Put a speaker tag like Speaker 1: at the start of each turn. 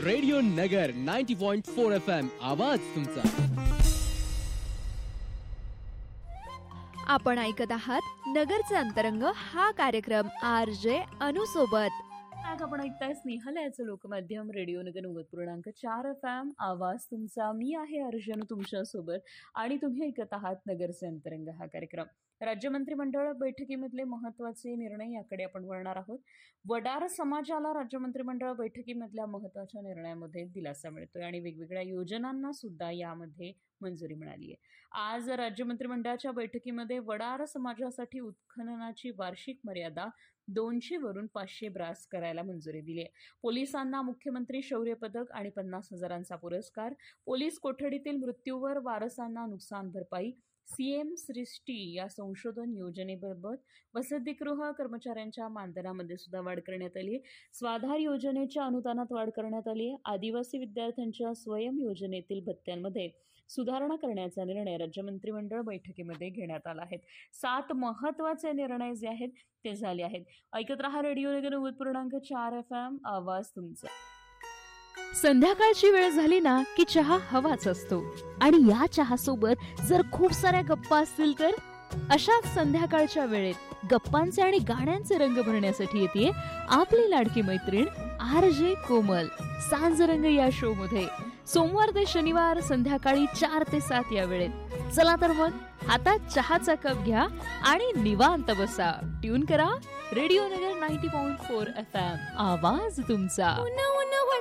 Speaker 1: Radio नगर 90.4 FM आवाज तुमचा.
Speaker 2: आपण ऐकत आहात नगरचे अंतरंग हा कार्यक्रम RJ अनु सोबत.
Speaker 3: आज आपण ऐकताय स्नेहलयाचं लोकमाध्यम रेडिओ नगर 90.4 FM आवाज तुमचा. मी आहे RJ अनु तुमच्या सोबत आणि तुम्ही ऐकत आहात नगरचे अंतरंग हा कार्यक्रम. राज्य मंत्रिमंडळ बैठकीमधले महत्त्वाचे निर्णय याकडे आपण वळणार आहोत. वडार समाजाला राज्य मंत्रिमंडळ बैठकीमधल्या महत्त्वाच्या निर्णयामध्ये दिलासा मिळतोय आणि वेगवेगळ्या योजनांना सुद्धा यामध्ये मंजुरी मिळाली आहे. आज राज्य मंत्रिमंडळाच्या बैठकीमध्ये वडार समाजासाठी उत्खननाची वार्षिक मर्यादा 200 वरून 500 ब्रास करायला मंजुरी दिली आहे. पोलिसांना मुख्यमंत्री शौर्य पदक आणि 50,000चा पुरस्कार. पोलीस कोठडीतील मृत्यूवर वारसांना नुकसान भरपाई. CM सृष्टी या संशोधन योजनेबाबत वसतिगृह कर्मचाऱ्यांच्या मानधनामध्ये सुद्धा वाढ करण्यात आली आहे. स्वाधार योजनेच्या अनुदानात वाढ करण्यात आली आहे. आदिवासी विद्यार्थ्यांच्या स्वयं योजनेतील भत्त्यांमध्ये सुधारणा करण्याचा निर्णय राज्य मंत्रिमंडळ बैठकीमध्ये घेण्यात आला आहे. 7 महत्त्वाचे निर्णय जे आहेत ते झाले आहेत. ऐकत रहा रेडिओ नगर 90.4 FM आवाज तुमचा.
Speaker 2: संध्याकाळची वेळ झाली ना की चहा हवाच असतो आणि या चहा सोबत जर खूप साऱ्या गप्पा असतील तर अशाच संध्याकाळच्या वेळेत गप्पांचे आणि गाण्यांचे रंग भरण्यासाठी येते आपली लाडकी मैत्रीण RJ कोमल. सांजरंग या शो मध्ये सोमवार ते शनिवार संध्याकाळी 4 ते 7 या वेळेत. चला तर मग हातात चहाचा कप घ्या आणि निवांत बसा. ट्यून करा रेडिओ नगर 90.4 FM आवाज तुमचा.